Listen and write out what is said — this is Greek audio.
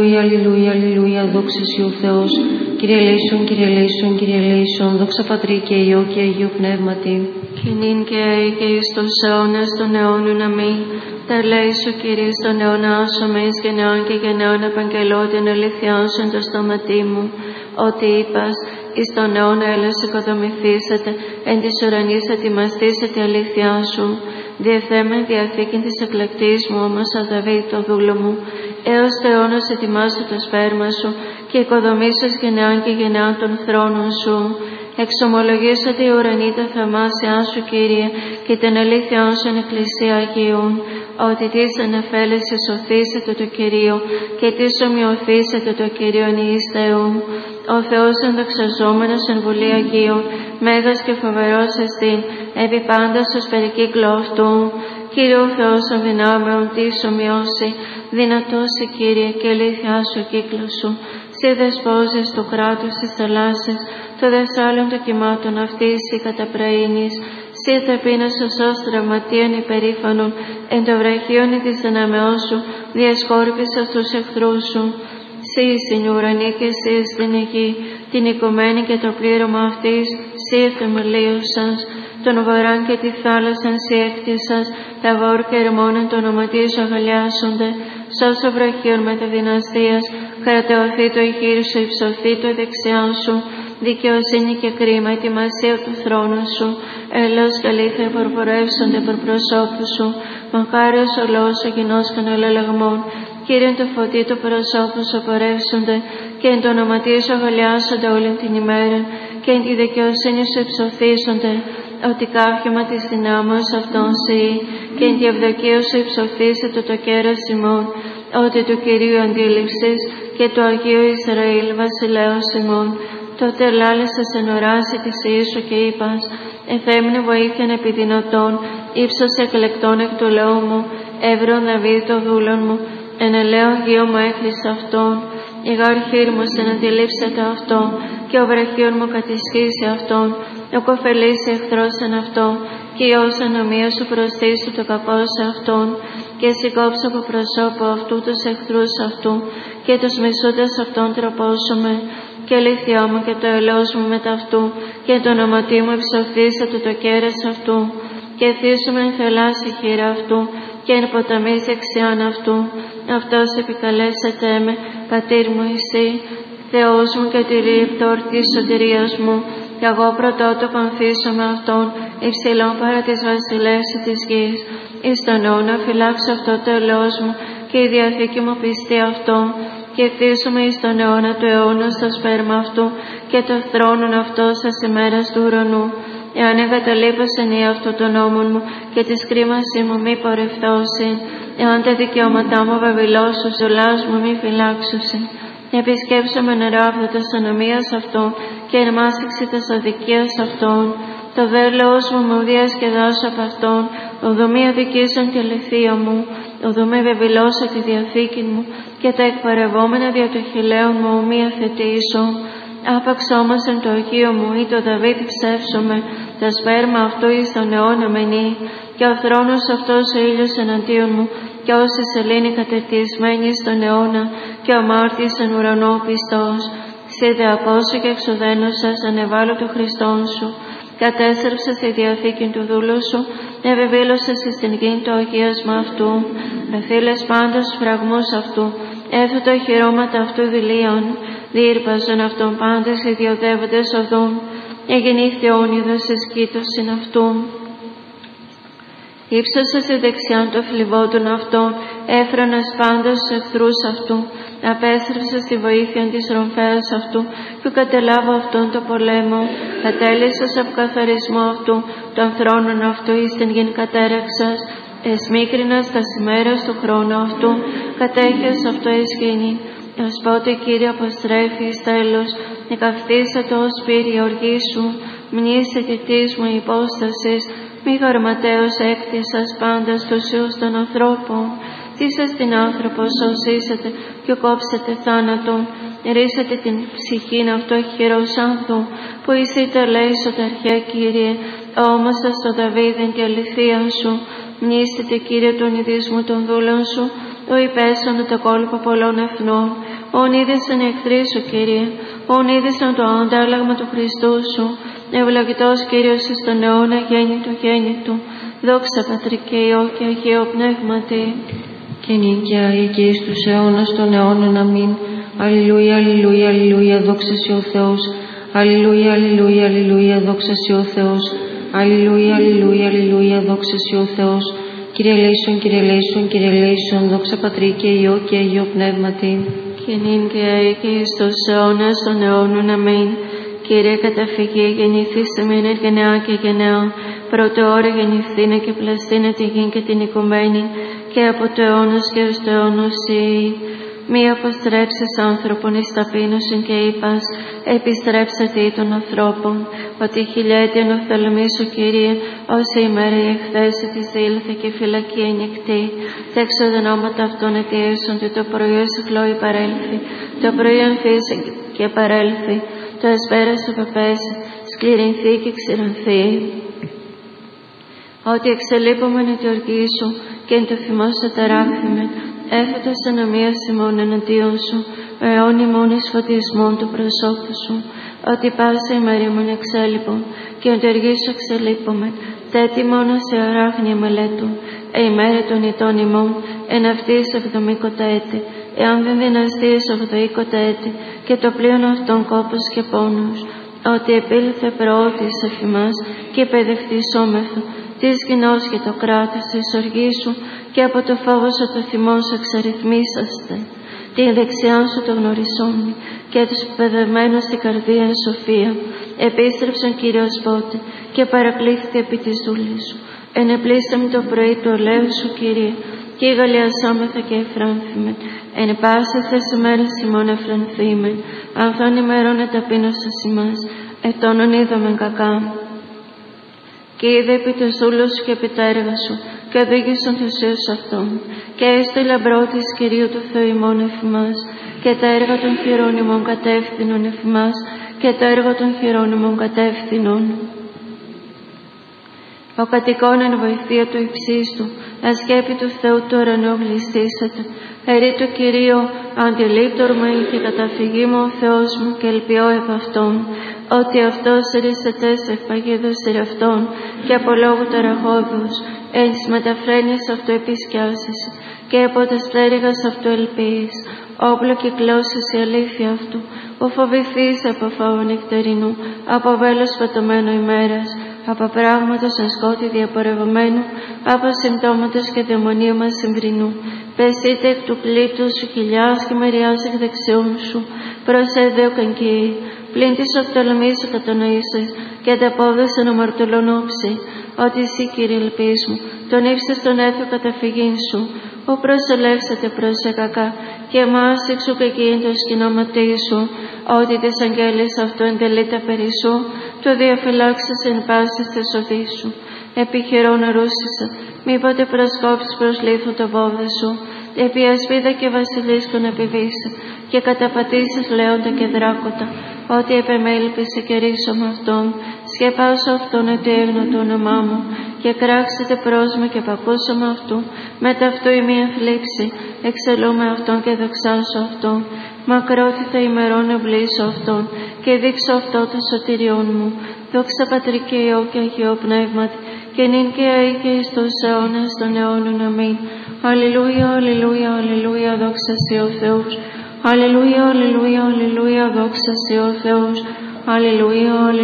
Αλληλούια, αλληλούια, δόξα Συ ο Θεός. Κύριε ελέησον, Κύριε ελέησον, Κύριε ελέησον, δόξα Πατρί και Υιό και Αγίου Πνεύματι. Και νυν και αεί και εις τους αιώνας των αιώνων αμήν. Τα ελέησον, Κύριε, στον αιώνα άσωμες γενεών και γενεών απαγγελώ την αλήθεια σου εν το στόματί μου. Ότι είπας, εις τον αιώνα έλας οικοδομηθήσετε, εν της ουρανής ετοιμαστήσετε η αλήθεια σου. Διεθέμεν διαθήκην της εκλεκτής μου όμως Δαβίδ το δούλο μου, έως το αιώνας ετοιμάσου το σπέρμα σου και οικοδομήσας γενεάν και γενεάν των θρόνων σου. Εξομολογήσατε οι ουρανοί τα θαυμάσια σου, Κύριε, και την αλήθεια σου εν εκκλησία Αγίων, ότι τις ανεφέλεσαι σωθήσετε το Κυρίο και τις ομοιωθήσετε το Κυρίο εις Θεού. Ο Θεός ενδοξαζόμενος εν βουλή Αγίων, μέγας και φοβερός εστίν, επί πάντας ως περικύκλο αυτού. Κύριε ο Θεός των δυνάμεων της ομοιώσει, δυνατός σε Κύριε και αλήθεια σου κύκλο σου. Συ δεσπόζες του κράτους της θαλάσσης, το δεσάλων των κυμάτων αυτής η καταπραίνεις. Συ θεπίνας ως τραυματίαν υπερήφανον, εν το βραχίον της δυναμεώς σου, διασκόρπισας τους εχθρούς σου. Συ στην ουρανή και Συ στην γη, την οικουμένη και το πλήρωμα αυτής, Συ θεμελίωσας. Τον βορράν και τη θάλασσαν Συ έκτισας, τα βόρ και ερμόνεν το ονοματί σου αγαλιάσονται. Σώσο βραχίων μεταδυναστίας, κρατεωθεί το ηχείρι σου, υψωθεί το δεξιά σου. Δικαιοσύνη και κρίμα, ετοιμασία του θρόνου σου. Έλεος και αλήθεια προπορεύσονται προ προσώπου σου. Μακάριος ο λόγος ο κοινός των ελελεγμών. Κύριε το φωτί του προσώπου σου πορεύσονται και εν το ονοματί σου αγαλιάσονται όλη την ημέρα και εν τη δικαιοσύνη σου υψωθήσονται. Ότι κάφημα της δυνάμεως αυτών Συ και εν τη ευδοκία σου υψωθήσετε το κέρας ημών. Ότι του Κυρίου αντίληψης και του Αγίου Ισραήλ βασιλέως ημών. Τότε ελάλησες εν οράση της Ιησού και είπας, «Εθέμνε βοήθειαν επιδεινωτών, ύψος εκλεκτών εκ του λαού μου, εύρων Δαβίδ το δούλον μου, εν ελαίον γιο μου έκλεισε αυτόν, η γαρχήρ μου συναντιλήψεται αυτόν, και ο βραχίων μου κατησχύσει αυτόν, ο κοφελής εχθρός εν αυτόν, και η ως ανομία σου προστήσου το κακό σε αυτόν, και σηκώψω από προσώπου αυτού τους εχθρούς αυτού, και τους μισούντες αυτόν τροπώσουμε, και αλήθεια μου και το ελαιός μου μετά αυτού, και το ονοματί μου υψωθήσετε το κέρας αυτού, και θύσουμε εν θελάσσι χείρα αυτού, και εν ποταμής δεξιάν αυτού. Αυτός επικαλέσατε με, πατήρ μου εσύ, Θεός μου και τη ρήπτορ της σωτηρίας μου, και εγώ πρωτότοκο ανθίσω με αυτόν, υψηλόν παρά της βασιλεύς της γης. Εις τον αιώνα φυλάξω αυτό το ελαιός μου, και η διαθήκη μου πιστεί αυτό, και θύσουμε εις τον αιώνα του αιώνα στο σπέρμα αυτού, και το θρόνον αυτό σας ημέρας του ουρανού. Εάν εγκαταλείπωσεν ή αυτό των νόμων μου, και της κρίμασή μου μη πορευθώσει, εάν τα δικαιώματά μου βαβυλώσουν, ζολάς μου μη φυλάξουσιν. Επισκέψαμε νεράβδο τας ανομίας αυτών, και εν μάσηξη τας αδικίας αυτών. Το δε λαός μου μου διασκεδάσω από αυτόν, οδο μη αδικήσαν τη αληθεία μου, οδο μη βεβηλώσω τη διαθήκη μου, και τα εκπαρευόμενα δια το χειλέον μου μη αθετήσω. Άπαξ όμως εν το Αγίο μου ή το Δαβίδ ψεύσομαι, τα σπέρμα αυτού εις τον αιώνα μενή, και ο θρόνος αυτός ο ήλιος εναντίον μου, και ως η σελήνη κατερτισμένη στον αιώνα, και ο μάρτης εν ουρανό πιστός. Σε δε απόσου και εξουδένωσας ανεβάλλω το Χριστόν σου, κατέστρεψες τη διαθήκη του δούλου σου, ευεβήλωσες εις την γη το αγίασμα αυτού, μεθύλες πάντως φραγμούς αυτού, έθω τα χειρώματα αυτού δηλίων, διήρπαζον αυτόν πάντες οι διοδεύοντες οδούν, εγεννήθη όνειδος εις κήτωσιν αυτού. Ήψωσες η δεξιάν το φλιβότων αυτών, έφρανας πάντως τους εχθρούς αυτού, απέστρεψες τη βοήθεια της ρομφέας αυτού, που κατελάβω αυτόν το πολέμο, κατέλυσες από καθαρισμό αυτού, των θρόνων αυτού εις την γην κατέρεξας, εσμίκρινας τα ημέρας του χρόνου αυτού, κατέχες αυτό εις γήνη. Ως πότε Κύριε αποστρέφει εις τέλος, εκαυθήσατο ως πύρη οργή σου, μνήσε τη της μου υπόστασης, μη γαρματέως έκτισας πάντα στους ιούς των ανθρώπων. Θύσας την άνθρωπο σωσίσατε και κόψετε θάνατον, ρίσατε την ψυχήν αυτό χειρός άνθου, που είσαι τελέησοτε αρχαία Κύριε, όμως στο Δαβίδ εν τη αληθεία σου, μνήστητε Κύριε τον ειδισμό των δούλων σου, ο υπέσωνε το κόλπο πολλών εθνών, ον είδησαν οι εχθροί σου, Κύριε, ον είδησαν το αντάλλαγμα του Χριστού σου, ευλογητός Κύριος εις τον αιώνα γέννητου, δόξα Πατρί και Υιό και Αγίο Πνεύματι. Και νίκαια ή και εις τους αιώνας των αιώνων. Αμήν. Αλληλούια, αλληλούια, αλληλούια, δόξα σοι ο Θεός. Αλληλούια, αλληλούια, αλληλούια, δόξα σοι ο Θεός. Αλληλούια, αλληλούια, αλληλούια, δόξα σοι ο Θεός. Κύριε ελέησον, Κύριε ελέησον, Κύριε ελέησον, δόξα Πατρί και Υιό και Αγίο Πνεύματι. Και νυν και αεί και εις τους αιώνας των αιώνων. Αμήν. Κύριε καταφυγή, γεννηθήστε μήνε γενεά και γενεά. Πρώτο ώρα γεννηθήνε και πλαστήνε τη γη και την οικουμένη, και από το αιώνας και ως το αιώνος ή. Μη αποστρέψεις άνθρωπον εις ταπείνωσιν και είπας, επιστρέψατε ή των ανθρώπων, ότι χιλιέτιον οφθαλμίσου, Κύριε, όση ημέρα η εχθέση της δήλθε και φυλακή ενικτή. Τα εξοδενώματα αυτών αιτίασονται, το πρωί σου κλώει παρέλθει, το πρωί ανθίσει και παρέλθει, το εσπέρας σου παπέσει, σκληρινθεί και ξηρανθεί. Ότι εξελείπομεν η οργή σου και εν το θυμό σου ταράχθημεν, έφετος ανομίας ημών εναντίον σου, αιών ημών εις φωτισμόν του προσώπου σου, ότι πάσα ημερήμων εξέλιπων και εν το οργή σου εξελείπομεν, τέτοι μόνο σε αράχνια μελέτων, ημέρα των ητών ημών, εν αυτής 70 έτη, εάν δεν δυναστείς 80 έτη, και το πλοίον αυτών κόπος και πόνος, ότι επήλθε προώτης εφημάς και παιδευτησόμεθο, της κοινός και το κράτος της οργής σου, και από το φόβο σου το θυμό σου εξαριθμίσαστε. Την δεξιά σου το γνωρισόνι, και τους παιδευμένους στην καρδία εν σοφία. Επίστρεψαν Κύριος πότε, και παρακλήθηκε επί της δούλης σου. Ενεπλήσαμε το πρωί του ολέου σου, Κύριε, και γαλλιασόμεθα και εφράνθημεν. Εν πάσες τις ημέρες ημών εφρανθήμεν, ανθών ημερών εταπείνωσας ημάς, ετώνων είδομεν κακά. Και είδε επί τους δούλους σου και επί τα έργα σου, και οδήγησαν τους Υιούς αυτών. Και έστω λαμπρό της Κυρίου του Θεού ημών εφημάς, και τα έργα των χειρών ημών κατεύθυνον εφημάς, και το έργο των χειρών ημών κατεύθυνον. Ο κατοικών εν βοηθεία του υψίστου, ασκέπη του Θεού του ουρανού γλιστήσατε. Ερεί του Κυρίου αντιλήπτορμα και καταφυγή μου ο Θεός μου, και ελπιώ επ' αυτόν, ότι αυτός ρίσεται σε παγίδος σειραυτών και από λόγου ταραχώδους, εν τις μεταφρένειες αυτού επισκιάσεσαι, και από τας πτέρυγας αυτού ελπίης, όπλο κυκλώσεις η αλήθεια αυτού, που φοβηθείς από φόβο νυχτερινού, από βέλος πατωμένο ημέρας, από πράγματος εν σκότη διαπορευμένου, από συμπτώματος και δαιμονίωμα συμβρινού. Πεσείτε εκ του πλήτου σου χιλιάς και μεριάς εκ δεξιών σου, προσέδεο καγκύη, πλην της οφθαλμής σου κατανοήσεις, και ανταπόδες εν αμαρτωλών όψη, ότι εσύ, Κύριε, ελπίς μου, τον ύψες τον έθιο καταφυγήν σου, που προσελεύσατε προς κακά, και εμάς εξου κακήν το σκηνώματί σου, ότι τις αγγέλης αυτού εντελείται περί σου, το διαφυλάξεις εν πάσης της οδής σου. Επιχειρώ να ρούσισα, μήποτε προσκόψεις προς λίθο το πόδι σου, επί ασπίδα και βασιλίσκον επιβήσει, και καταπατήσεις λέοντα και δράκοτα, ότι επεμέλπισε και ρίσω με αυτόν, σκεπάσω αυτόν ότι έγνω το όνομά μου, και κράξετε πρόσμα και πακούσω με αυτού, μετά αυτού η μία θλίψη, εξελώ με αυτόν και δοξάσω αυτόν, μακρότητα ημερών ευλήσω αυτόν, και δείξω αυτό το σωτηριόν μου. Δόξα Πατρί και Υιό και Αγίο Πνεύματι, και νυν και αεί και εις τους αιώνας των αιώνων. Αμήν. Αλληλούια, αλληλούια, αλληλούια, δόξα σοι ο Θεός. Αλληλούια, αλληλούια, αλληλούια, δόξα σοι ο Θεός. Αλληλούια, αλληλούια.